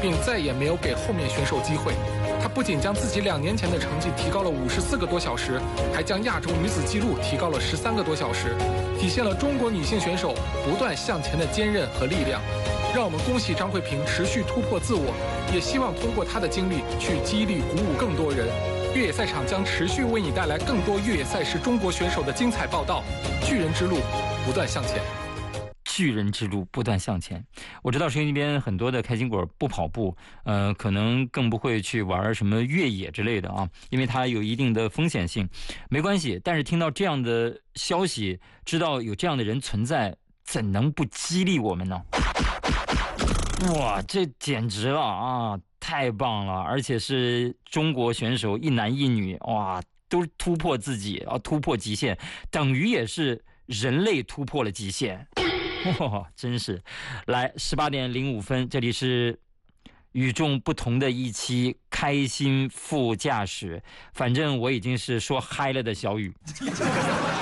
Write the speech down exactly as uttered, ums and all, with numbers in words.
并再也没有给后面选手机会。他不仅将自己两年前的成绩提高了五十四个多小时，还将亚洲女子纪录提高了十三个多小时，体现了中国女性选手不断向前的坚韧和力量。让我们恭喜张慧萍持续突破自我，也希望通过她的经历去激励鼓舞更多人。越野赛场将持续为你带来更多越野赛事中国选手的精彩报道。巨人之路不断向前。 巨人之路不断向前。我知道收音机边很多的开心果不跑步，呃，可能更不会去玩什么越野之类的啊，因为它有一定的风险性。没关系，但是听到这样的消息，知道有这样的人存在，怎能不激励我们呢？哇，这简直了啊！太棒了，而且是中国选手一男一女，哇，都突破自己啊，突破极限，等于也是人类突破了极限。哇，真是！来，十八点零五分，这里是与众不同的一期开心副驾驶。反正我已经是说嗨了的小雨。